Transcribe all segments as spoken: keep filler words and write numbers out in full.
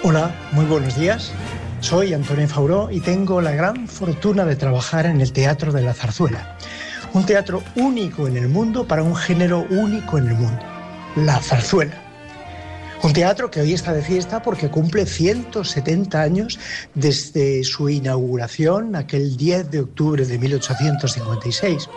Hola, muy buenos días. Soy Antonio Fauró y tengo la gran fortuna de trabajar en el Teatro de la Zarzuela. Un teatro único en el mundo para un género único en el mundo, la zarzuela. Un teatro que hoy está de fiesta porque cumple ciento setenta años desde su inauguración aquel diez de octubre de mil ochocientos cincuenta y seis.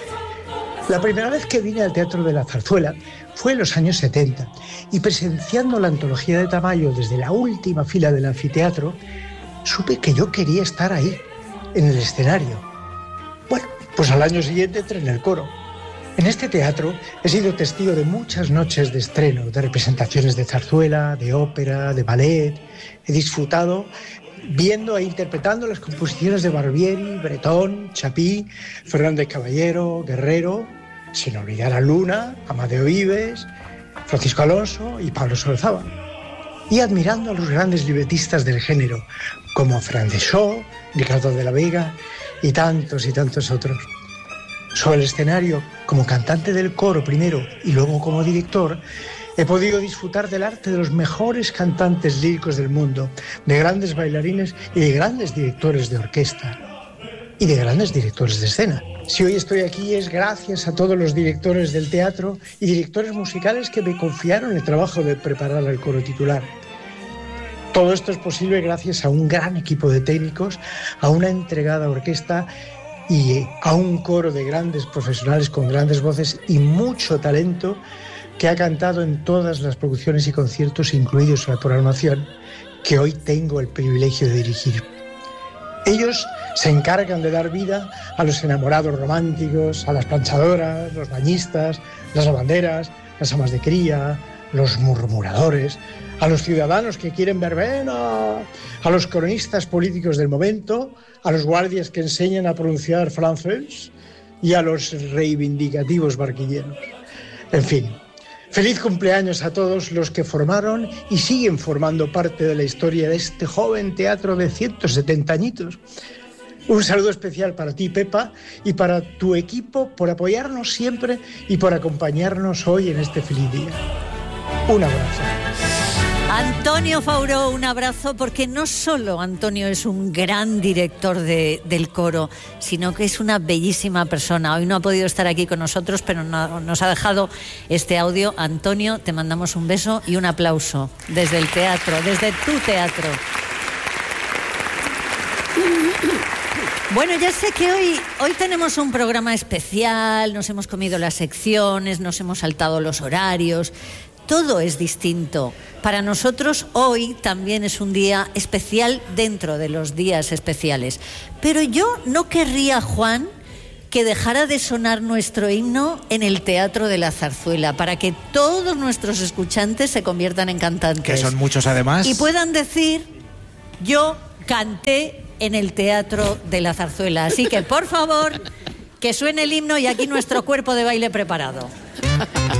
La primera vez que vine al Teatro de la Zarzuela fue en los años setenta y presenciando la antología de Tamayo desde la última fila del anfiteatro, supe que yo quería estar ahí, en el escenario. Bueno, pues al año siguiente entré en el coro. En este teatro he sido testigo de muchas noches de estreno, de representaciones de zarzuela, de ópera, de ballet. He disfrutado viendo e interpretando las composiciones de Barbieri, Bretón, Chapí, Fernández Caballero, Guerrero, sin olvidar a Luna, Amadeo Vives, Francisco Alonso y Pablo Solozábal. Y admirando a los grandes libretistas del género, como Fran de Shaw, Ricardo de la Vega y tantos y tantos otros. Sobre el escenario, como cantante del coro primero y luego como director, he podido disfrutar del arte de los mejores cantantes líricos del mundo, de grandes bailarines y de grandes directores de orquesta y de grandes directores de escena. Si hoy estoy aquí es gracias a todos los directores del teatro y directores musicales que me confiaron el trabajo de preparar el coro titular. Todo esto es posible gracias a un gran equipo de técnicos, a una entregada orquesta y a un coro de grandes profesionales con grandes voces y mucho talento que ha cantado en todas las producciones y conciertos incluidos en la programación que hoy tengo el privilegio de dirigir. Ellos se encargan de dar vida a los enamorados románticos, a las planchadoras, los bañistas, las lavanderas, las amas de cría, los murmuradores, a los ciudadanos que quieren verbena, a los cronistas políticos del momento, a los guardias que enseñan a pronunciar francés y a los reivindicativos barquilleros. En fin, feliz cumpleaños a todos los que formaron y siguen formando parte de la historia de este joven teatro de ciento setenta añitos. Un saludo especial para ti, Pepa, y para tu equipo por apoyarnos siempre y por acompañarnos hoy en este feliz día. Un abrazo. Antonio Fauró, un abrazo, porque no solo Antonio es un gran director de, del coro, sino que es una bellísima persona. Hoy no ha podido estar aquí con nosotros, pero no, nos ha dejado este audio. Antonio, te mandamos un beso y un aplauso desde el teatro, desde tu teatro. Bueno, ya sé que hoy, hoy tenemos un programa especial, nos hemos comido las secciones, nos hemos saltado los horarios. Todo es distinto. Para nosotros hoy también es un día especial dentro de los días especiales. Pero yo no querría, Juan, que dejara de sonar nuestro himno en el Teatro de la Zarzuela, para que todos nuestros escuchantes se conviertan en cantantes. Que son muchos además. Y puedan decir, yo canté en el Teatro de la Zarzuela. Así que, por favor, que suene el himno y aquí nuestro cuerpo de baile preparado.